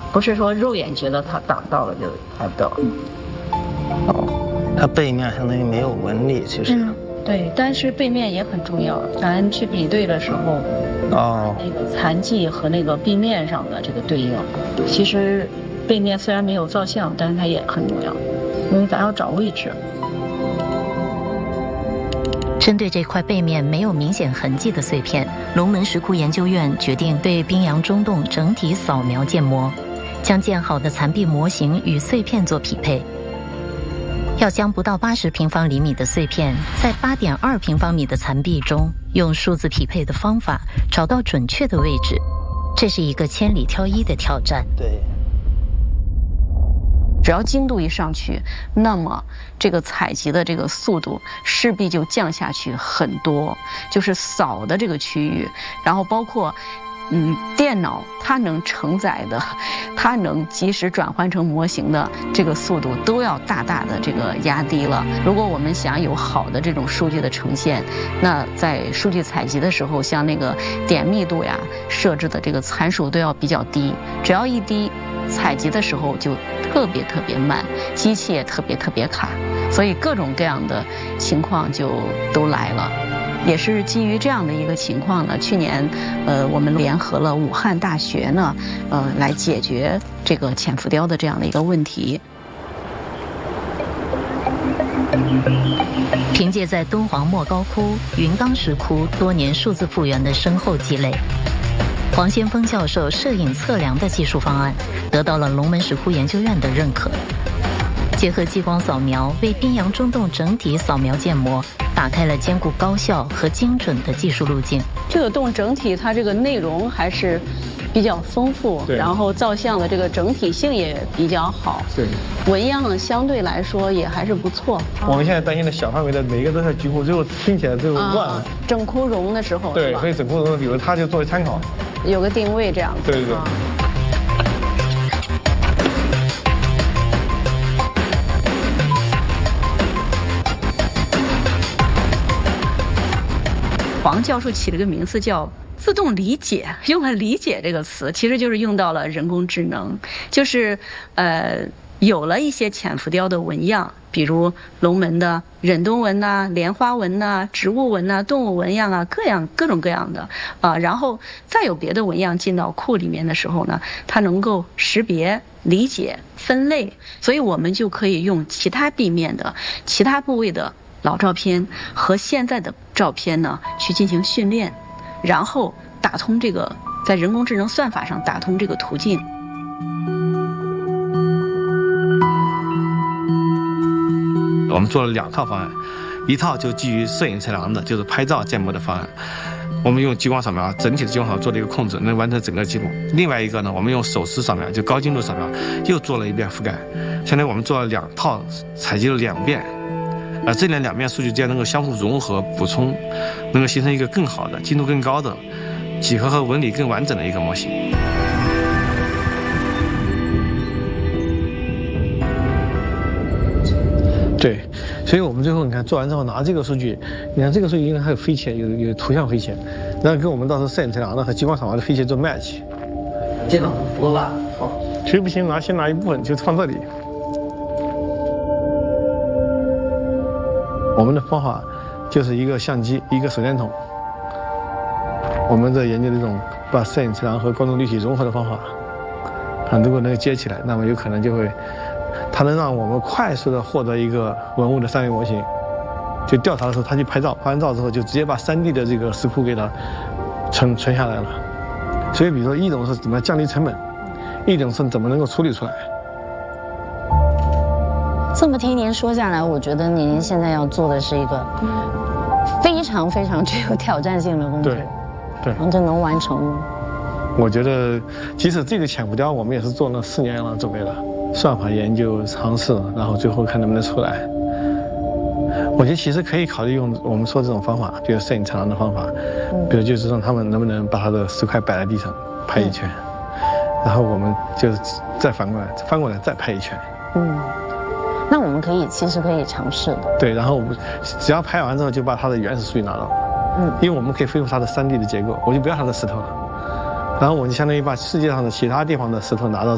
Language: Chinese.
不是说肉眼觉得它挡到了就拍不到。 它背面相当于没有纹理，其实。 对，但是背面也很重要。咱去比对的时候，那个残迹和那个壁面上的这个对应，其实背面虽然没有照相，但是它也很重要，因为咱要找位置。 针对这块背面没有明显痕迹的碎片，龙门石窟研究院决定对滨阳中洞整体扫描建模，将建好的残壁模型与碎片做匹配。要将不到80平方厘米的碎片，在8.2平方米的残壁中，用数字匹配的方法找到准确的位置，这是一个千里挑一的挑战。 对。 只要精度一上去，那么这个采集的这个速度势必就降下去很多，就是扫的这个区域，然后包括电脑它能承载的，它能及时转换成模型的这个速度都要大大的这个压低了。如果我们想有好的这种数据的呈现，那在数据采集的时候，像那个点密度呀设置的这个参数都要比较低，只要一低，采集的时候就特别慢，机器也特别卡，所以各种各样的情况就都来了。也是基于这样的一个情况呢，去年我们联合了武汉大学呢，来解决这个浅浮雕的这样的一个问题。 凭借在敦煌莫高窟、云冈石窟多年数字复原的深厚积累，黄先锋教授摄影测量的技术方案得到了龙门石窟研究院的认可。结合激光扫描，为滨阳中洞整体扫描建模打开了兼顾高效和精准的技术路径。 这个洞整体它这个内容还是比较丰富，然后照相的这个整体性也比较好， 对， 纹样相对来说也还是不错。 我们现在担心的小范围的每一个都是局部，最后听起来最后乱了。 整窟容的时候， 对，所以整窟容有它就作为参考， 有个定位这样子。 对。 黄教授起了个名字叫自动理解，用了理解这个词，其实就是用到了人工智能，就是有了一些浅浮雕的纹样，比如龙门的忍冬纹呐、莲花纹呐、植物纹呐、动物纹样啊，各种各样的然后再有别的纹样进到库里面的时候呢，它能够识别、理解、分类，所以我们就可以用其他壁面的其他部位的老照片和现在的照片呢去进行训练，然后打通这个在人工智能算法上打通这个途径。 我们做了2套方案，一套就基于摄影测量的，就是拍照建模的方案，我们用激光扫描，整体的激光扫描做了一个控制，能完成整个记录。另外一个呢，我们用手持扫描，就高精度扫描，又做了一遍覆盖，相当于我们做了2套，采集了2遍。这2遍数据之间能够相互融合补充，能够形成一个更好的、精度更高的、几何和纹理更完整的一个模型。 对，所以我们最后你看做完之后拿这个数据，你看这个数据应该还有飞切，有图像飞切，然后跟我们到时候摄影测量的和激光扫描的飞切做 match。 这个不够吧？好， 其实不行，先拿一部分就放这里。我们的方法就是一个相机，一个手电筒。我们在研究这种把摄影测量和高度立体融合的方法。如果能够接起来，那么有可能就会，它能让我们快速的获得一个文物的3维模型。就调查的时候，他去拍照，拍完照之后就直接把3D 的这个石窟给它存下来了。所以，比如说一种是怎么降低成本，一种是怎么能够处理出来。 这么听您说下来，我觉得您现在要做的是一个非常具有挑战性的工作。 对， 然后这能完成吗？ 我觉得，即使这个浅浮雕，我们也是做了4年了准备了，算法研究、尝试，然后最后看能不能出来。我觉得其实可以考虑用我们说这种方法，就是摄影测量的方法，比如就是让他们能不能把它的石块摆在地上拍一圈，然后我们就再翻过来再拍一圈。 那我们其实可以尝试的。 对，然后我们只要拍完之后就把它的原始数据拿到，因为我们可以恢复它的3D 的结构，我就不要它的石头了，然后我就相当于把世界上的其他地方的石头拿到